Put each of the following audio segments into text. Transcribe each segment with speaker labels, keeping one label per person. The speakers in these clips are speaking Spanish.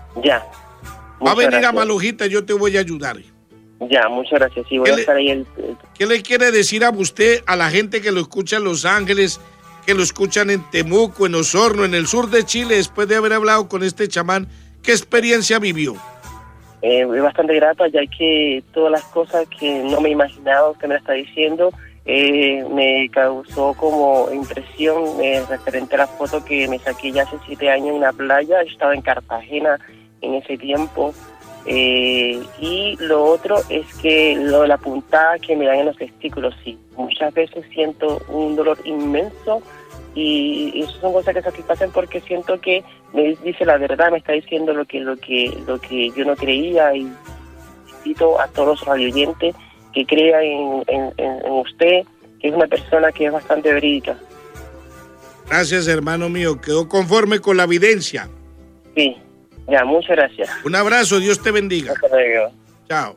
Speaker 1: Ya.
Speaker 2: Va a venir
Speaker 1: gracias.
Speaker 2: a Malujita, yo te voy a ayudar.
Speaker 1: Ya, muchas gracias. Sí, voy a estar ahí.
Speaker 2: ¿Qué le quiere decir a usted, a la gente que lo escucha en Los Ángeles, que lo escuchan en Temuco, en Osorno, en el sur de Chile, después de haber hablado con este chamán? ¿Qué experiencia vivió?
Speaker 1: Bastante grata, ya que todas las cosas que no me imaginaba usted me la está diciendo, me causó como impresión referente a la foto que me saqué ya hace 7 años en la playa. Yo estaba en Cartagena en ese tiempo. Y lo otro es que lo de la puntada que me dan en los testículos, sí. Muchas veces siento un dolor inmenso y eso son cosas que satisfacen porque siento que me dice la verdad, me está diciendo lo que yo no creía, y invito a todos los radioyentes que crean en usted, que es una persona que es bastante verídica.
Speaker 2: Gracias, hermano mío. ¿Quedó conforme con la evidencia?
Speaker 1: Sí. Ya, muchas gracias.
Speaker 2: Un abrazo, Dios te bendiga.
Speaker 1: Hasta luego.
Speaker 2: Chao.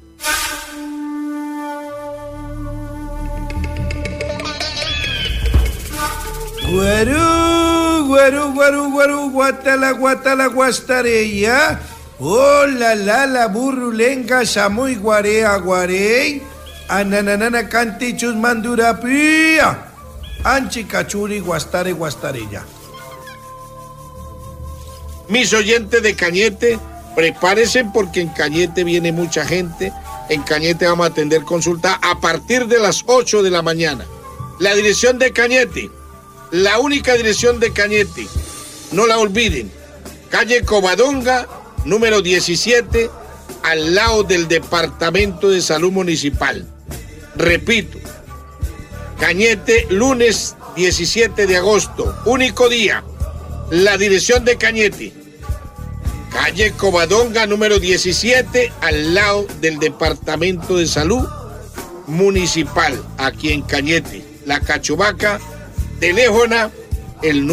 Speaker 3: Guarú, guatala, guastareya. Oh, la burrulenga, samuy, guarea, guarey. Ananana, cantichus, mandurapía. Anchi, cachuri, guastareya.
Speaker 2: Mis oyentes de Cañete, prepárense porque en Cañete viene mucha gente. En Cañete vamos a atender consulta a partir de las 8 de la mañana. La dirección de Cañete, la única dirección de Cañete, no la olviden. Calle Covadonga, número 17, al lado del Departamento de Salud Municipal. Repito, Cañete, lunes 17 de agosto, único día. La dirección de Cañete, calle Covadonga, número 17, al lado del Departamento de Salud Municipal, aquí en Cañete. La Cachubaca, teléfono el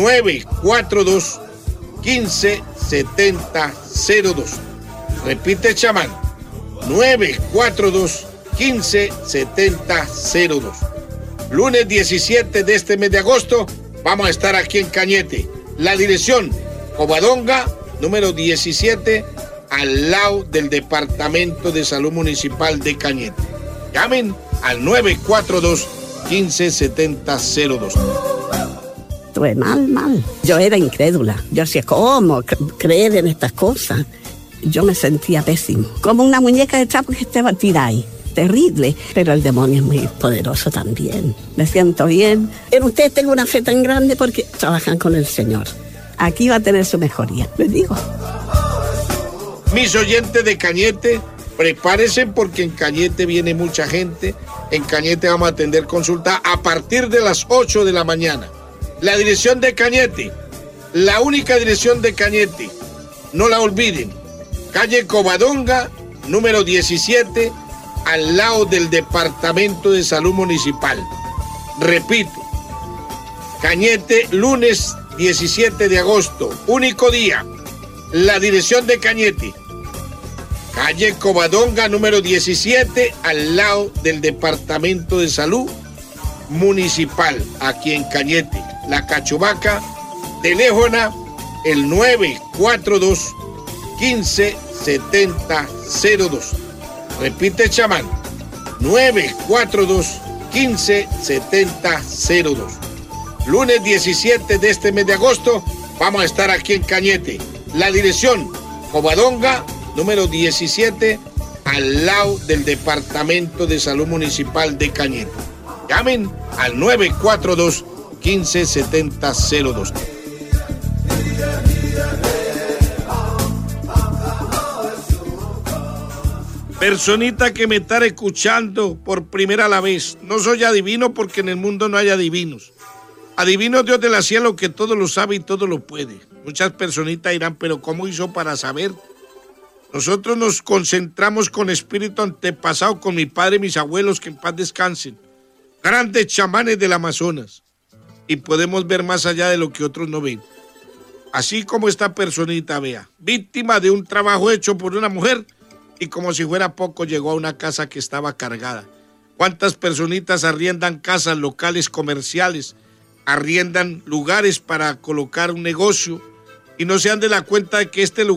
Speaker 2: 942-157002. Repite, chamán, 942-157002. Lunes 17 de este mes de agosto, vamos a estar aquí en Cañete. La dirección, Covadonga, número 17, al lado del Departamento de Salud Municipal de Cañete. Llamen al 942-157002.
Speaker 4: Estuve mal. Yo era incrédula. Yo decía, ¿cómo creer en estas cosas? Yo me sentía pésimo. Como una muñeca de trapo que estaba tirada ahí. Terrible. Pero el demonio es muy poderoso también. Me siento bien. En ustedes tengo una fe tan grande porque trabajan con el Señor. Aquí va a tener su mejoría, les digo.
Speaker 2: Mis oyentes de Cañete, prepárense porque en Cañete viene mucha gente. En Cañete vamos a atender consulta a partir de las 8 de la mañana. La dirección de Cañete, la única dirección de Cañete, no la olviden. Calle Covadonga, número 17, al lado del Departamento de Salud Municipal. Repito, Cañete, lunes 17 de agosto, único día. La dirección de Cañete, calle Covadonga, número 17, al lado del Departamento de Salud Municipal, aquí en Cañete. La Cachubaca, teléfono el 942-157002. Repite, chamán, 942-157002. Lunes 17 de este mes de agosto, vamos a estar aquí en Cañete. La dirección, Covadonga, número 17, al lado del Departamento de Salud Municipal de Cañete. Llamen al 942-157002. Personita que me está escuchando por primera vez, no soy adivino porque en el mundo no hay adivinos. Adivino Dios del cielo que todo lo sabe y todo lo puede. Muchas personitas dirán, pero ¿cómo hizo para saber? Nosotros nos concentramos con espíritu antepasado, con mi padre y mis abuelos, que en paz descansen. Grandes chamanes del Amazonas. Y podemos ver más allá de lo que otros no ven. Así como esta personita, vea, víctima de un trabajo hecho por una mujer y como si fuera poco llegó a una casa que estaba cargada. ¿Cuántas personitas arriendan casas, locales comerciales, arriendan lugares para colocar un negocio y no se dan de la cuenta de que este lugar